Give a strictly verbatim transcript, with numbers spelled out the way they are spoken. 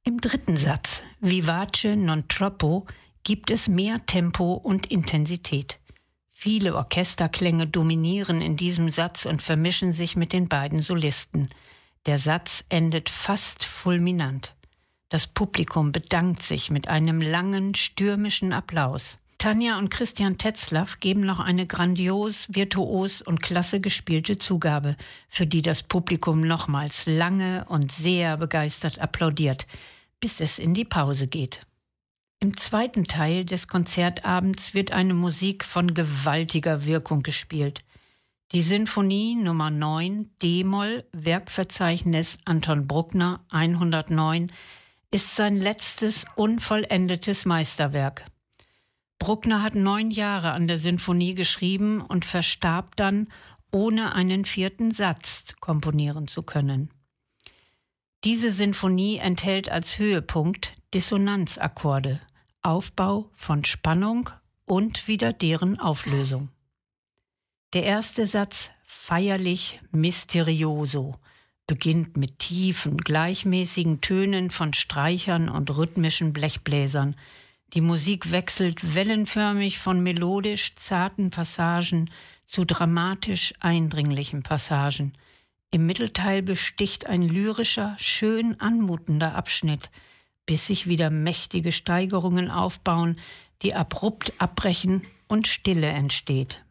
Im dritten Satz, Vivace non troppo, gibt es mehr Tempo und Intensität. Viele Orchesterklänge dominieren in diesem Satz und vermischen sich mit den beiden Solisten. Der Satz endet fast fulminant. Das Publikum bedankt sich mit einem langen, stürmischen Applaus. Tanja und Christian Tetzlaff geben noch eine grandios, virtuos und klasse gespielte Zugabe, für die das Publikum nochmals lange und sehr begeistert applaudiert, bis es in die Pause geht. Im zweiten Teil des Konzertabends wird eine Musik von gewaltiger Wirkung gespielt. Die Sinfonie Nummer neun, D-Moll, Werkverzeichnis Anton Bruckner hundertneun, ist sein letztes unvollendetes Meisterwerk. Bruckner hat neun Jahre an der Sinfonie geschrieben und verstarb dann, ohne einen vierten Satz komponieren zu können. Diese Sinfonie enthält als Höhepunkt Dissonanzakkorde, Aufbau von Spannung und wieder deren Auflösung. Der erste Satz, feierlich misterioso, beginnt mit tiefen, gleichmäßigen Tönen von Streichern und rhythmischen Blechbläsern. Die Musik wechselt wellenförmig von melodisch zarten Passagen zu dramatisch eindringlichen Passagen. Im Mittelteil besticht ein lyrischer, schön anmutender Abschnitt, bis sich wieder mächtige Steigerungen aufbauen, die abrupt abbrechen und Stille entsteht.